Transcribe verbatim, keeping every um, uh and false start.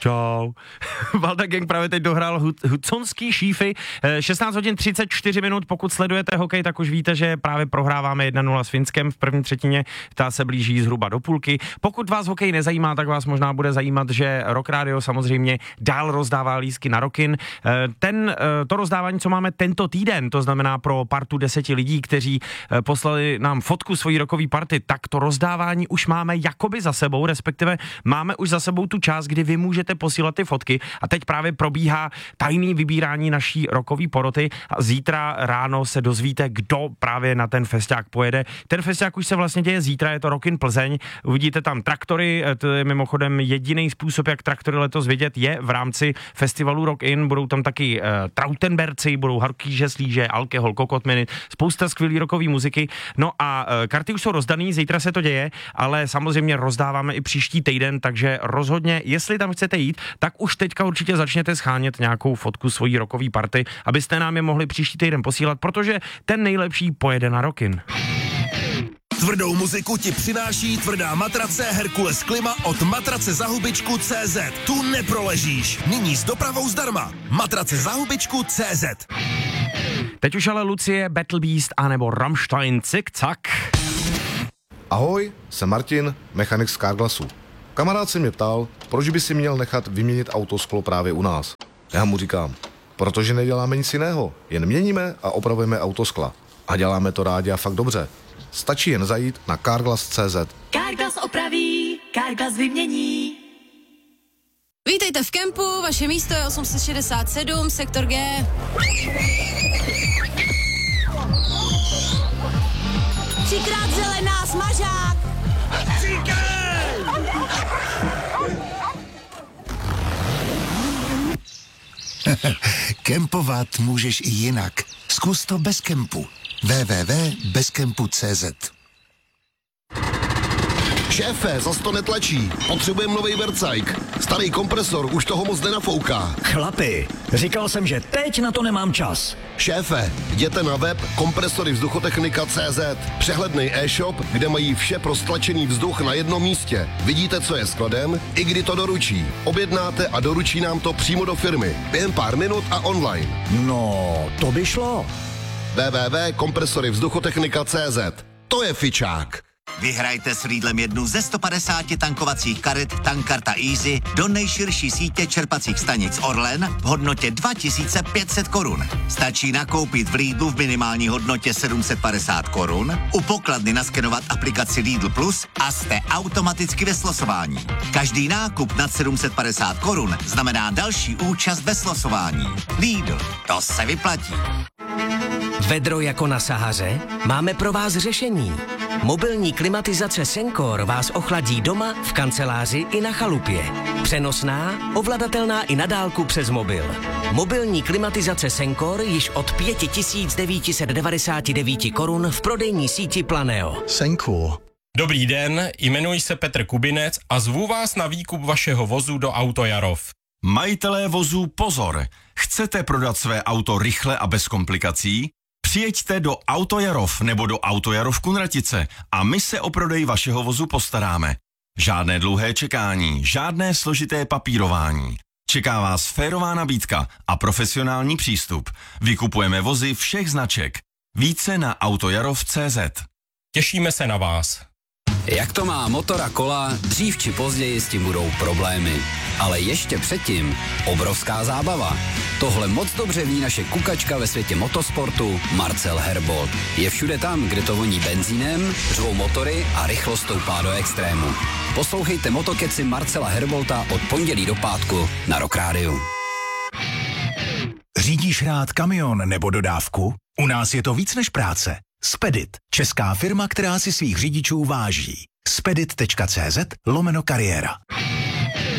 Čau. Valda Gang právě teď dohrál Hudsonský šífy. šestnáct hodin třicet čtyři minut, pokud sledujete hokej, tak už víte, že právě prohráváme jedna nula s Finskem v první třetině, ta se blíží zhruba do půlky. Pokud vás hokej nezajímá, tak vás možná bude zajímat, že Rock Radio samozřejmě dál rozdává lístky na Rockin. Ten, to rozdávání, co máme tento týden, to znamená pro partu deseti lidí, kteří poslali nám fotku svojí rockový party, tak to rozdávání už máme jakoby za sebou, respektive máme už za sebou tu část, kdy vy můžete posílat ty fotky a teď právě probíhá tajný vybírání naší rockové poroty a zítra ráno se dozvíte, kdo právě na ten festiák pojede. Ten festiák už se vlastně děje zítra, je to Rockin Plzeň, uvidíte tam traktory, to je mimochodem jediný způsob, jak traktory letos vidět, je v rámci festivalu Rockin, budou tam taky uh, Trautenberci, budou Harkýže, Slíže, Alkohol, Kokotminy, spousta skvělý rockový muziky, no a uh, karty už jsou rozdaný, zítra se to děje, ale samozřejmě rozdáváme i příští týden, takže rozhodně, jestli tam chcete jít, tak už teďka určitě začněte schánět nějakou fotku svojí rockový party, abyste nám je mohli příští týden posílat, protože ten nejlepší pojede na Rockin. Tvrdou muziku ti přináší tvrdá matrace Herkules Klima od matrace za hubičku tečka cé zet. Tu neproležíš. Nyní s dopravou zdarma. Matrace za hubičku tečka cé zet. Teď už ale Lucie, Battle Beast anebo Rammstein, cik-cak. Ahoj, jsem Martin, mechanik z Carglassu. Kamarád se mě ptal, proč by si měl nechat vyměnit autosklo právě u nás. Já mu říkám, protože neděláme nic jiného, jen měníme a opravujeme autoskla. A děláme to rádi a fakt dobře. Stačí jen zajít na carglass tečka cé zet. Carglass opraví, Carglass vymění. Vítejte v kempu, vaše místo je osm set šedesát sedm, sektor G. Třikrát zelená, smažák. Kempovat můžeš i jinak. Zkus to bez kempu. w w w tečka bez kempu tečka cé zet. Šéfe, zas to netlačí. Potřebujeme novej vercajk. Starý kompresor už toho moc nenafouká. Chlapi, říkal jsem, že teď na to nemám čas. Šéfe, jděte na web kompresory vzduchotechnika tečka cé zet. Přehledný e-shop, kde mají vše pro stlačený vzduch na jednom místě. Vidíte, co je skladem, i kdy to doručí. Objednáte a doručí nám to přímo do firmy. Během pár minut a online. No, to by šlo. w w w tečka kompresory vzduchotechnika tečka cé zet. To je fičák. Vyhrajte s Lidlem jednu ze sto padesáti tankovacích karet Tankarta Easy do nejširší sítě čerpacích stanic Orlen v hodnotě dva tisíce pět set korun. Stačí nakoupit v Lidlu v minimální hodnotě sedm set padesát korun, u pokladny naskenovat aplikaci Lidl Plus a jste automaticky ve slosování. Každý nákup nad sedm set padesát korun znamená další účast ve slosování. Lidl, to se vyplatí. Vedro jako na Sahaře? Máme pro vás řešení. Mobilní klimatizace Sencor vás ochladí doma, v kanceláři i na chalupě. Přenosná, ovladatelná i na dálku přes mobil. Mobilní klimatizace Sencor již od pět tisíc devět set devadesát devět korun v prodejní síti Planeo. Sencor. Dobrý den, jmenuji se Petr Kubinec a zvu vás na výkup vašeho vozu do Auto Jarov. Majitelé vozů pozor! Chcete prodat své auto rychle a bez komplikací? Přijeďte do Auto Jarov nebo do Auto Jarov Kunratice a my se o prodej vašeho vozu postaráme. Žádné dlouhé čekání, žádné složité papírování. Čeká vás férová nabídka a profesionální přístup. Vykupujeme vozy všech značek. Více na autojarov tečka cé zet. Těšíme se na vás. Jak to má motor a kola, dřív či později s tím budou problémy. Ale ještě předtím obrovská zábava. Tohle moc dobře ví naše kukačka ve světě motosportu Marcel Herbold. Je všude tam, kde to voní benzínem, řvou motory a rychlost stoupá do extrému. Poslouchejte motokeci Marcela Herbolta od pondělí do pátku na Rock Radio. Řídíš rád kamion nebo dodávku? U nás je to víc než práce. Spedit, česká firma, která si svých řidičů váží. spedit tečka cé zet lomeno kariéra.